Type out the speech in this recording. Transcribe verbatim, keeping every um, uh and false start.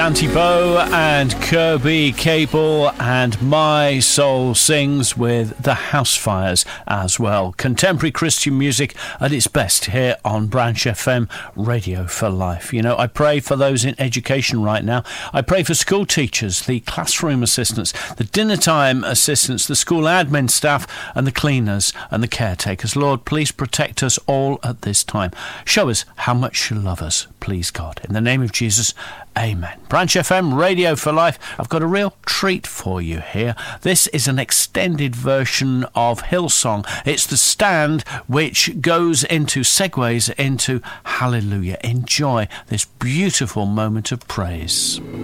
Anti-Bow and Kirby Cable and My Soul Sings with the Housefires as well. Contemporary Christian music at its best here on Branch F M, Radio for Life. You know, I pray for those in education right now. I pray for school teachers, the classroom assistants, the dinner time assistants, the school admin staff and the cleaners and the caretakers. Lord, please protect us all at this time. Show us how much you love us, please God. In the name of Jesus, amen. Branch F M, Radio for Life. I've got a real treat for you here. This is an extended version of Hillsong. It's the stand which goes into, segues into Hallelujah. Enjoy this beautiful moment of praise.